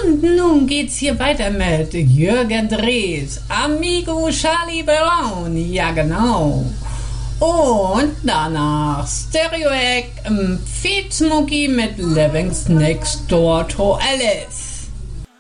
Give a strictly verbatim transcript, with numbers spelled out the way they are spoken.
Und nun geht's hier weiter mit Jürgen Drees, Amigo Charlie Brown, ja genau. Und danach Stereo Egg im Feed Smoky mit Living's Next Door to Alice.